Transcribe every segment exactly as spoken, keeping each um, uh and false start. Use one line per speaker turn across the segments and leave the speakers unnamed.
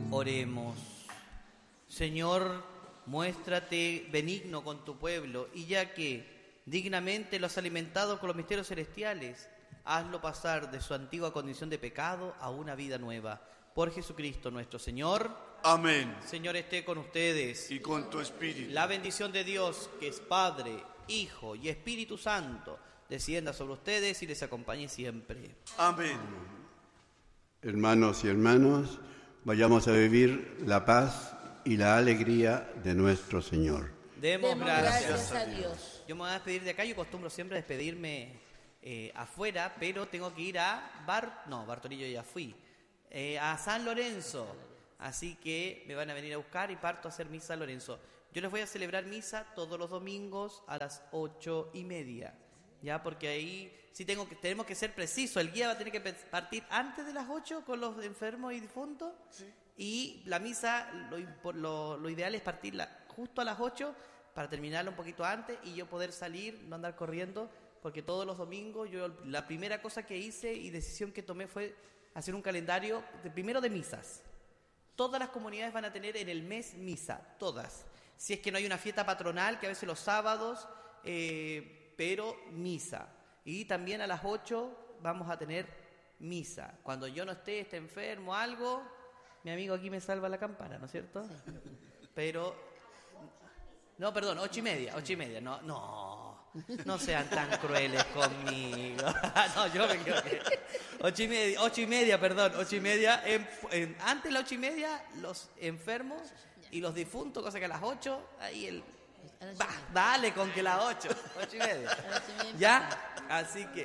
Oremos. Señor, muéstrate benigno con tu pueblo, y ya que dignamente lo has alimentado con los misterios celestiales, hazlo pasar de su antigua condición de pecado a una vida nueva. Por Jesucristo nuestro Señor.
Amén.
Señor, esté con ustedes.
Y con tu espíritu.
La bendición de Dios, que es Padre, Hijo y Espíritu Santo, descienda sobre ustedes y les acompañe siempre.
Amén.
Hermanos y hermanas, vayamos a vivir la paz y la alegría de nuestro Señor.
Demos,
Demos
gracias.
gracias a Dios.
Yo me voy a despedir de acá. Yo acostumbro siempre a despedirme eh, afuera, pero tengo que ir a Bar... No, Bartolillo ya fui. Eh, a San Lorenzo. Así que me van a venir a buscar y parto a hacer misa a San Lorenzo. Yo les voy a celebrar misa todos los domingos a las ocho y media. Ya, porque ahí sí tengo que, tenemos que ser precisos. El guía va a tener que partir antes de las ocho con los enfermos y difuntos. Sí. Y la misa, lo, lo, lo ideal es partirla justo a las ocho para terminarla un poquito antes y yo poder salir, no andar corriendo, porque todos los domingos yo la primera cosa que hice y decisión que tomé fue hacer un calendario de, primero de misas. Todas las comunidades van a tener en el mes misa, todas. Si es que no hay una fiesta patronal, que a veces los sábados, eh, pero misa. Y también a las ocho vamos a tener misa. Cuando yo no esté, esté enfermo, algo, mi amigo aquí me salva la campana, ¿no es cierto? Pero, no, perdón, ocho y media, ocho y media, no, no, no sean tan crueles conmigo. No, yo me equivoqué. Ocho y media, ocho y media, perdón, ocho y media. En, en, antes de las ocho y media, los enfermos y los difuntos, cosa que a las ocho, ahí el... Va, dale con que las ocho, ocho y media. ¿Ya? Así que...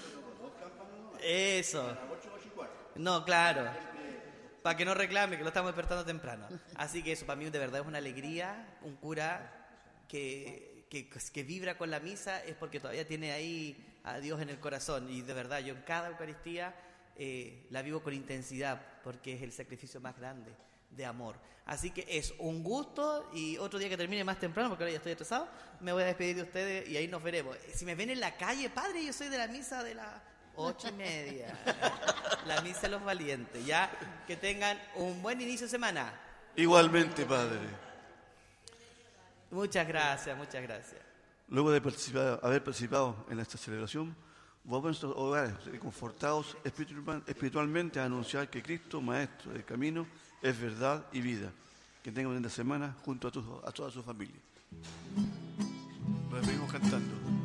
Eso. No, claro. Para que no reclame, que lo estamos despertando temprano. Así que eso, para mí de verdad es una alegría. Un cura que, que, que vibra con la misa es porque todavía tiene ahí a Dios en el corazón. Y de verdad, yo en cada Eucaristía eh, la vivo con intensidad, porque es el sacrificio más grande de amor. Así que es un gusto, y otro día que termine más temprano, porque ahora ya estoy estresado, me voy a despedir de ustedes y ahí nos veremos. Si me ven en la calle, padre, yo soy de la misa de las ocho y media. La misa de los valientes. Ya, que tengan un buen inicio de semana.
Igualmente, padre.
Muchas gracias, muchas gracias.
Luego de participar, haber participado en esta celebración, vamos a nuestros hogares reconfortados espiritualmente a anunciar que Cristo, Maestro del Camino, es verdad y vida. Que tengan una linda semana junto a, tu, a toda su familia. Nos venimos cantando.